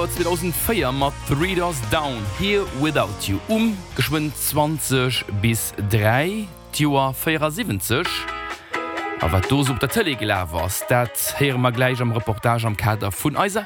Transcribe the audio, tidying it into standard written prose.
September 2004 mat 3 Doors Down, Here Without You. Geschwind 20 bis 3, Joar 74. Aber du op der Tele gelaufen warst, dat hören wir gleich am Reportage am Kader von Eisa